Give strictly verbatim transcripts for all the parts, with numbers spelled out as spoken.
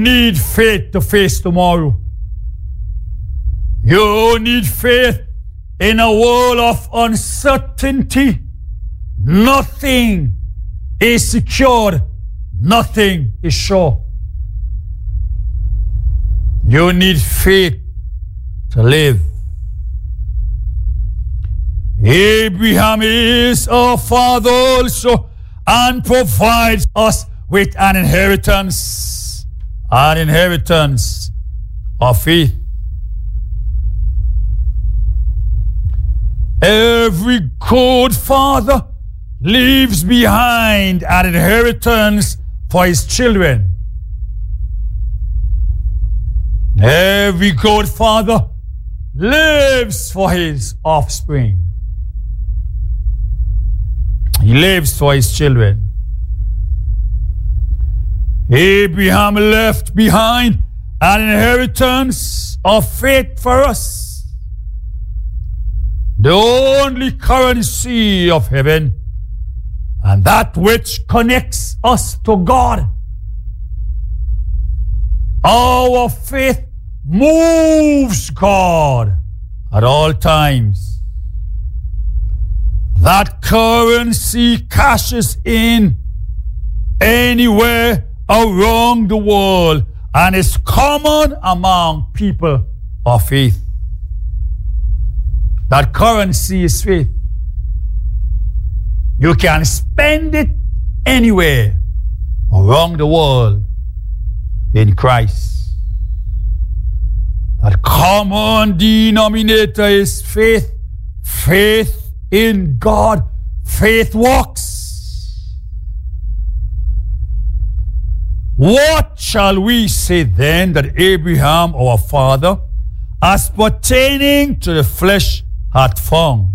need faith to face tomorrow. You need faith in a world of uncertainty. Nothing is secured. Nothing is sure. You need faith to live. Abraham is our father also and provides us with an inheritance. An inheritance of faith. Every good father leaves behind an inheritance for his children. Every good father lives for his offspring. He lives for his children. Abraham left behind an inheritance of faith for us. The only currency of heaven and that which connects us to God. Our faith moves God at all times. That currency cashes in anywhere around the world and is common among people of faith. That currency is faith. You can spend it anywhere around the world in Christ. That common denominator is faith. Faith in God. Faith works. What shall we say then that Abraham, our father, as pertaining to the flesh, hath found?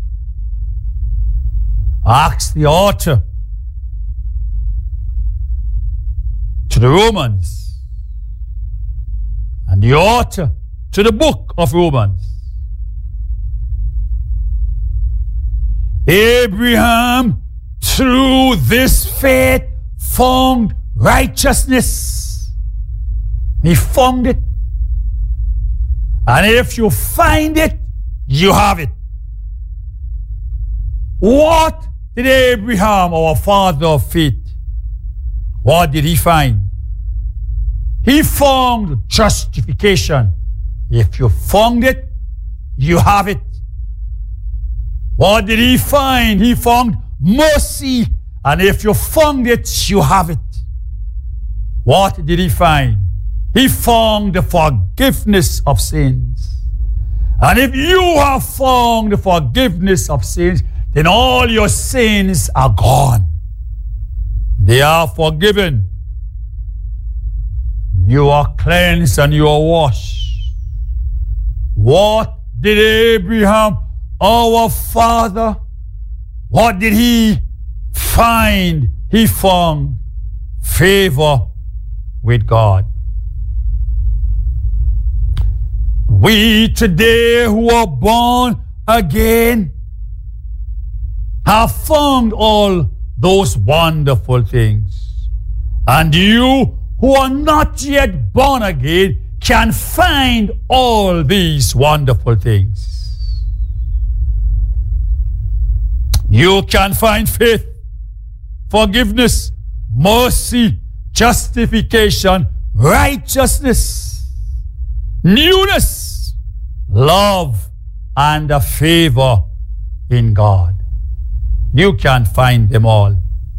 Ask the author to the Romans and the author to the book of Romans. Abraham, through this faith, found righteousness. He found it. And if you find it, you have it. What did Abraham, our father of faith, what did he find? He found justification. If you found it, you have it. What did he find? He found mercy. And if you found it, you have it. What did he find? He found the forgiveness of sins. And if you have found the forgiveness of sins, then all your sins are gone. They are forgiven. You are cleansed and you are washed. What did Abraham, our father, what did he find? He found favor with God. We today who are born again have found all those wonderful things. And you who are not yet born again can find all these wonderful things. You can find faith, forgiveness, mercy, justification, righteousness, newness, love, and a favor in God. You can find them all.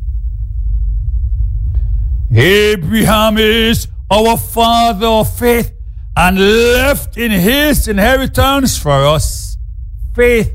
Abraham is our father of faith and left in his inheritance for us faith.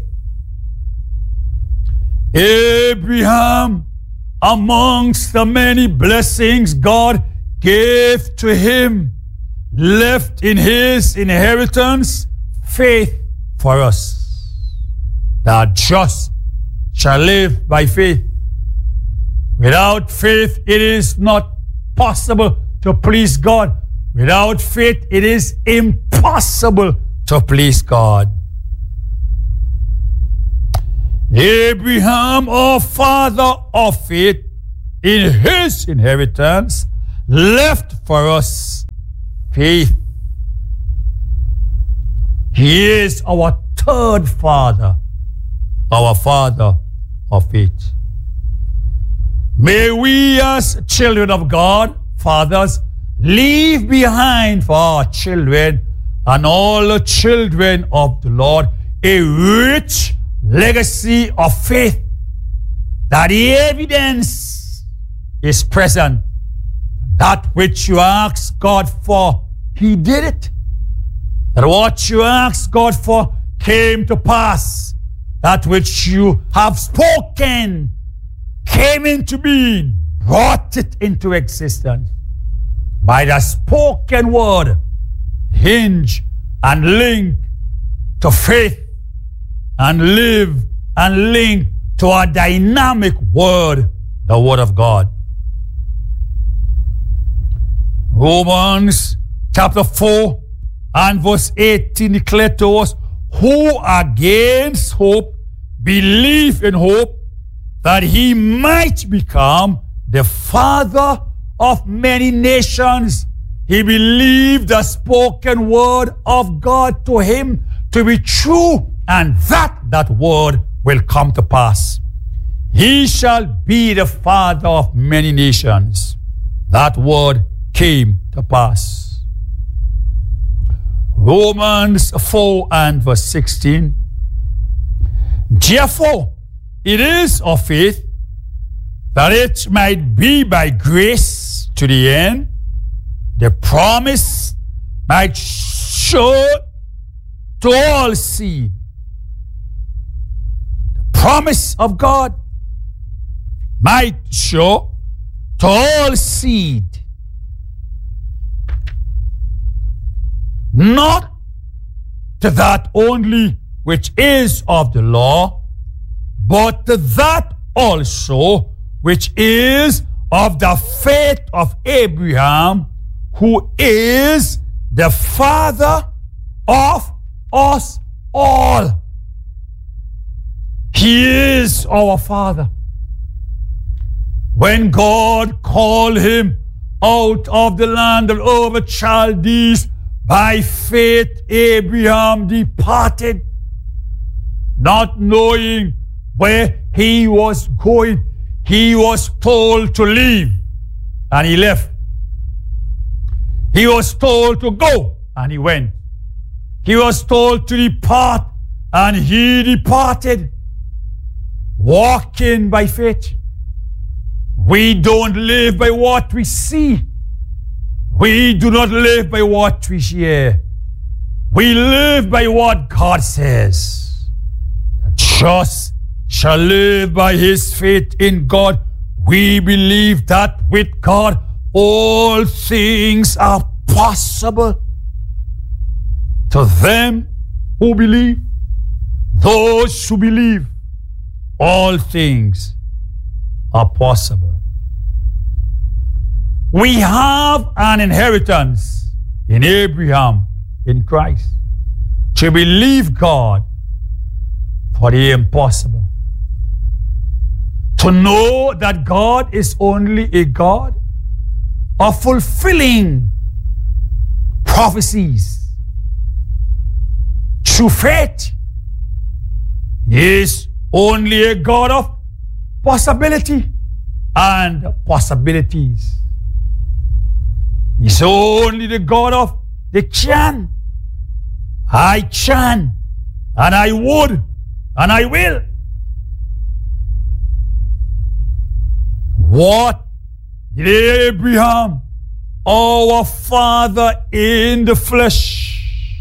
Abraham, amongst the many blessings God gave to him, left in his inheritance faith for us. The just shall live by faith. Without faith, it is not possible to please God. Without faith, it is impossible to please God. Abraham, our father of faith, in his inheritance, left for us faith. He is our third Father, our Father of faith. May we as children of God, fathers, leave behind for our children and all the children of the Lord a rich legacy of faith, that the evidence is present. That which you ask God for, He did it. That what you asked God for came to pass. That which you have spoken came into being, brought it into existence. By the spoken word, hinge and link to faith, and live and link to a dynamic word, the Word of God. Romans chapter four and verse eighteen declare to us, who against hope believe in hope, that he might become the father of many nations. He believed the spoken word of God to him to be true, and that that word will come to pass. He shall be the father of many nations. That word came to pass. Romans four and verse sixteen. Therefore, it is of faith, that it might be by grace to the end, the promise might show to all seed. The promise of God might show to all seed, not to that only which is of the law, but to that also which is of the faith of Abraham, who is the father of us all. He is our Father. When God called him out of the land of Ur Chaldees, by faith Abraham departed, not knowing where he was going. He was told to leave, and he left. He was told to go, and he went. He was told to depart, and he departed, walking by faith. We don't live by what we see. We do not live by what we hear. We live by what God says. The just shall live by his faith in God. We believe that with God all things are possible to them who believe. Those who believe, all things are possible. We have an inheritance in Abraham, in Christ, to believe God for the impossible. To know that God is only a God of fulfilling prophecies. Through faith, He is only a God of possibility and possibilities. He's only the God of the can. I can, and I would, and I will. What did Abraham, our father in the flesh,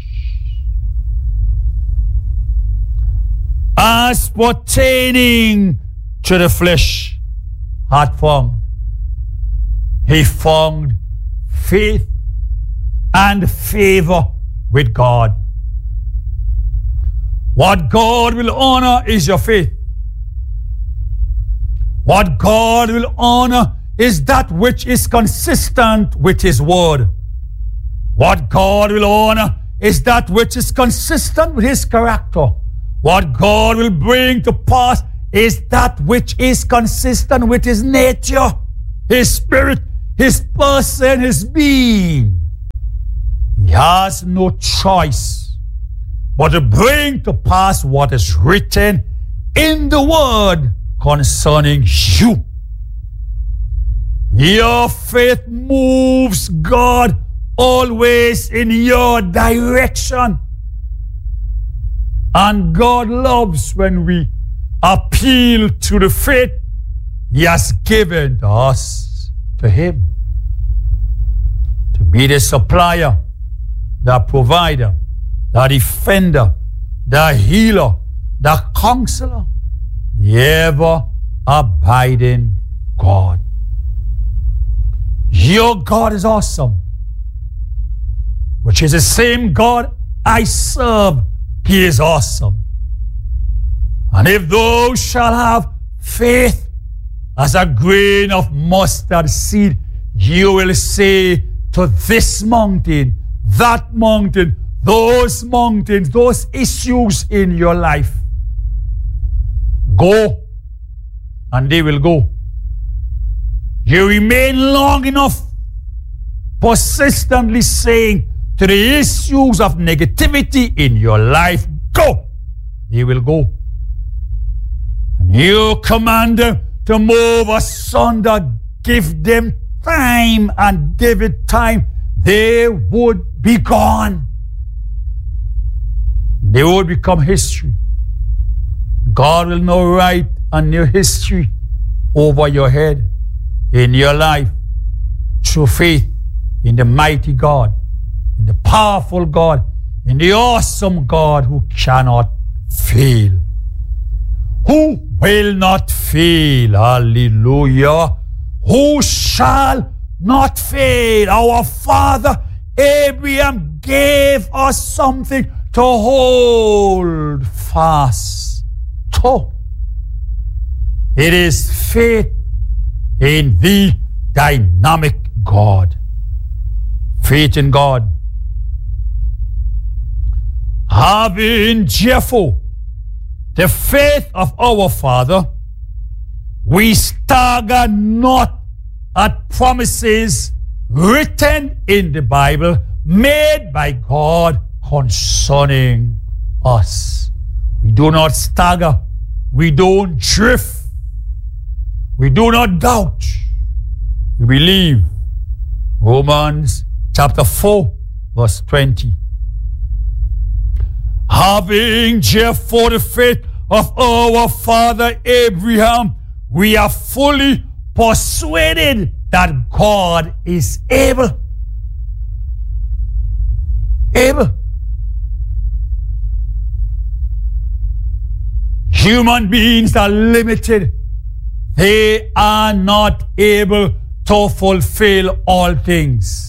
as pertaining to the flesh, had found? He found faith and favor with God. What God will honor is your faith. What God will honor is that which is consistent with His word. What God will honor is that which is consistent with His character. What God will bring to pass is that which is consistent with His nature, His spirit, His person, His being. has no choice but to bring to pass what is written in the word concerning you. Your faith moves God always in your direction. And God loves when we appeal to the faith He has given to us, to Him. To be the supplier, the provider, the defender, the healer, the counselor, the ever-abiding God. Your God is awesome, which is the same God I serve. He is awesome. And if thou shalt have faith as a grain of mustard seed, you will say to this mountain, that mountain, those mountains, those issues in your life, go, and they will go. You remain long enough persistently saying to the issues of negativity in your life, go, they will go. And you command them to move asunder, give them time, and give it time, they would be gone. They would become history. God will now write a new history over your head, in your life, through faith in the mighty God, in the powerful God, in the awesome God who cannot fail. Who will not fail? Hallelujah. Who shall not fail? Our father Abraham gave us something to hold fast to. It is faith in the dynamic God. Faith in God. Having therefore the faith of our Father, we stagger not at promises written in the Bible made by God concerning us. We do not stagger. We don't drift. We do not doubt. We believe. Romans chapter four, verse twenty. Having therefore the faith of our father Abraham, we are fully persuaded that God is able. Able. Human beings are limited. They are not able to fulfill all things.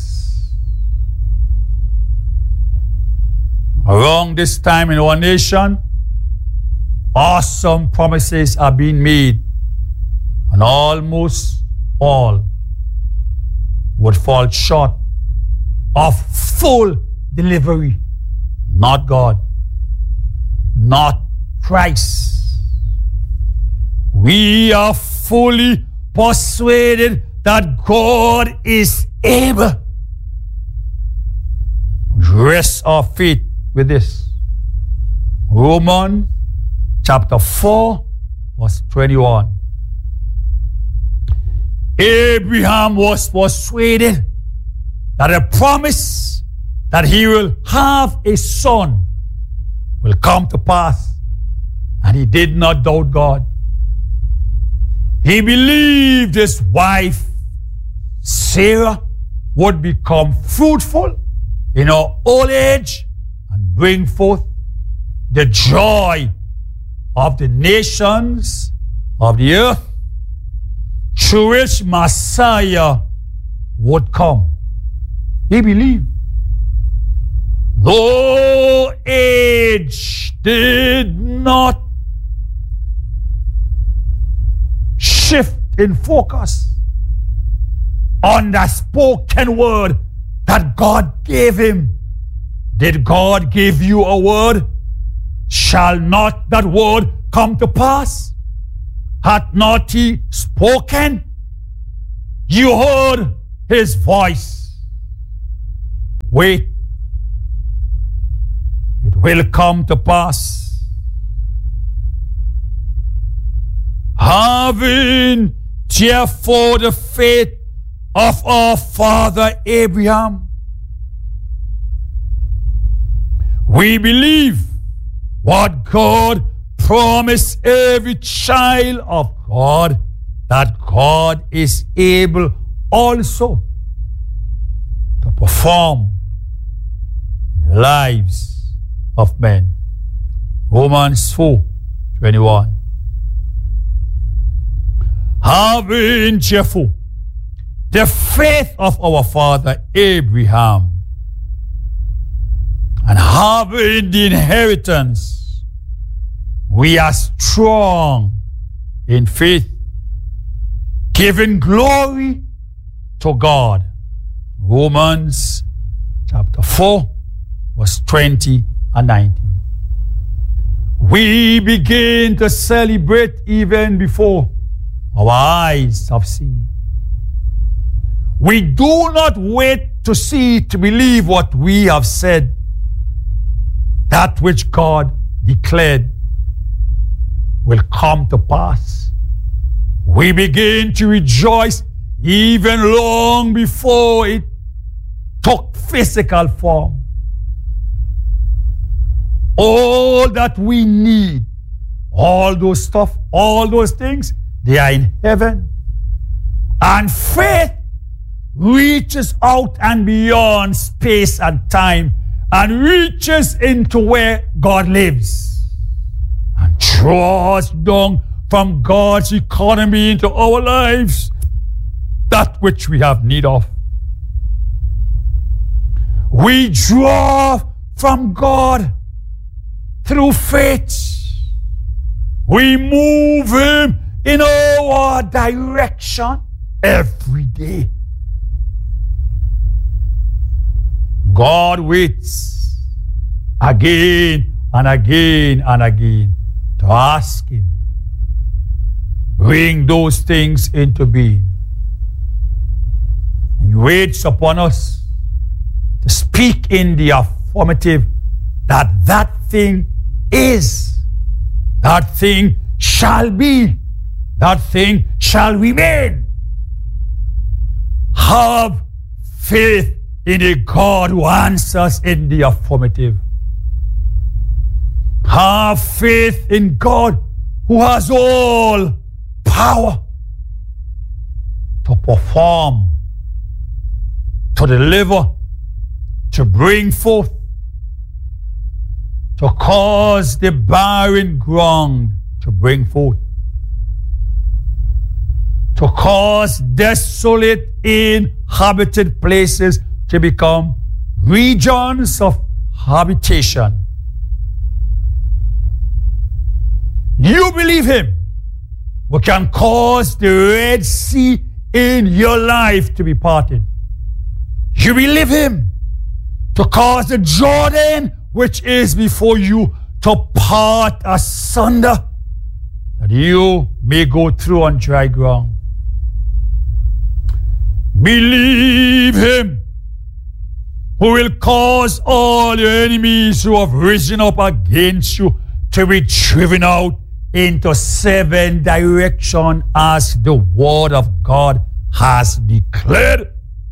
Around this time in our nation, awesome promises are being made, and almost all would fall short of full delivery. Not God, not Christ. We are fully persuaded that God is able. Rest our faith with this. Romans chapter four, verse twenty-one. Abraham was persuaded that a promise that he will have a son will come to pass, and he did not doubt God. He believed his wife Sarah would become fruitful in her old age and bring forth the joy of the nations of the earth, through which Messiah would come. He believed. Though age did not shift in focus on the spoken word that God gave him. Did God give you a word? Shall not that word come to pass? Hath not he spoken? You heard his voice. Wait will come to pass. Having therefore the faith of our father Abraham, we believe what God promised every child of God, that God is able also to perform in the lives of men. Romans four twenty-one. Having therefore the faith of our father Abraham, and having the inheritance, we are strong in faith, giving glory to God. Romans chapter four, verse twenty and nineteen. We begin to celebrate even before our eyes have seen. We do not wait to see to believe what we have said. That which God declared will come to pass. We begin to rejoice even long before it took physical form. All that we need, all those stuff, all those things, they are in heaven. And faith reaches out and beyond space and time and reaches into where God lives and draws down from God's economy into our lives that which we have need of. We draw from God through faith. We move Him in our direction every day. God waits again and again and again to ask Him, bring those things into being. He waits upon us to speak in the affirmative that that thing is, that thing shall be, that thing shall remain. Have faith in a God who answers in the affirmative. Have faith in God who has all power to perform, to deliver, to bring forth, to cause the barren ground to bring forth, to cause desolate, inhabited places to become regions of habitation. You believe Him who can cause the Red Sea in your life to be parted. You believe Him to cause the Jordan which is before you to part asunder, that you may go through on dry ground. Believe Him who will cause all your enemies who have risen up against you to be driven out into seven directions as the word of God has declared.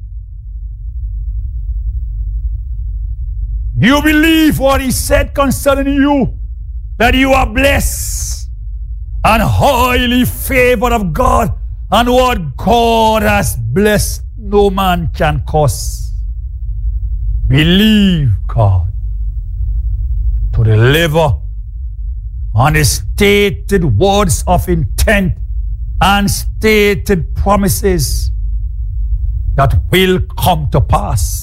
You believe what He said concerning you, that you are blessed and highly favored of God, and what God has blessed no man can curse. Believe God to deliver on the stated words of intent and stated promises that will come to pass.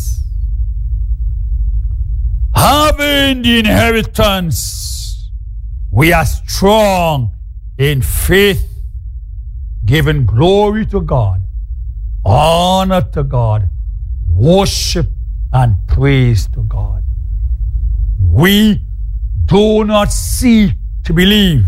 Having the inheritance, we are strong in faith, giving glory to God, honor to God, worship and praise to God. We do not see to believe.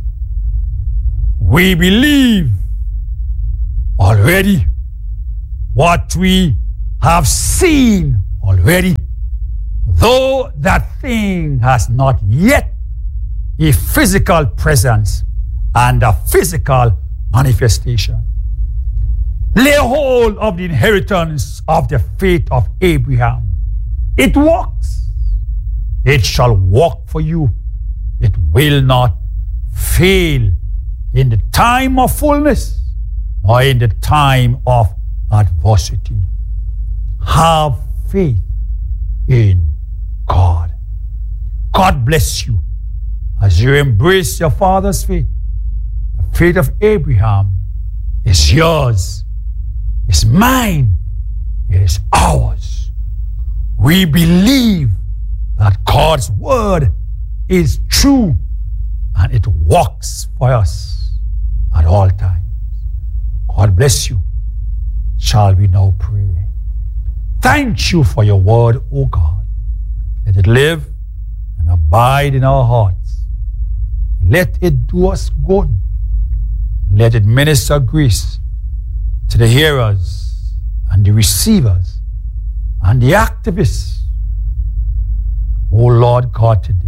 We believe already what we have seen already. though that thing has not yet a physical presence and a physical manifestation. Lay hold of the inheritance of the faith of Abraham. It works. It shall work for you. It will not fail in the time of fullness or in the time of adversity. Have faith in God. God bless you as you embrace your father's faith. The faith of Abraham is yours, is mine, it is ours. We believe that God's word is true and it works for us at all times. God bless you. Shall we now pray? Thank you for your word, O God. Let it live and abide in our hearts. Let it do us good. Let it minister grace to the hearers and the receivers and the activists. O Lord God, today,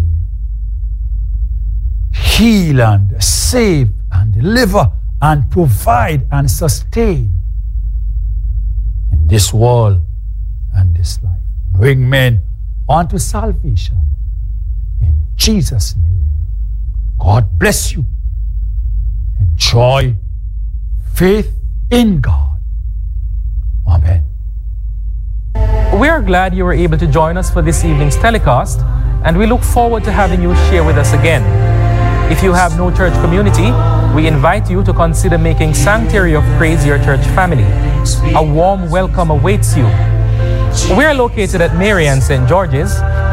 heal and save and deliver and provide and sustain in this world and this life. Bring men unto salvation. In Jesus' name, God bless you. Enjoy faith in God. Amen. We are glad you were able to join us for this evening's telecast, and we look forward to having you share with us again. If you have no church community, we invite you to consider making Sanctuary of Praise your church family. A warm welcome awaits you. We are located at Marian Saint George's,